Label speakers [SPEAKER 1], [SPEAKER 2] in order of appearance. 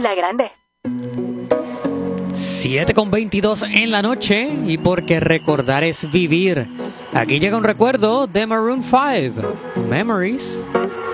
[SPEAKER 1] La Grande.
[SPEAKER 2] 7:22 en la noche, y porque recordar es vivir. Aquí llega un recuerdo de Maroon 5, Memories.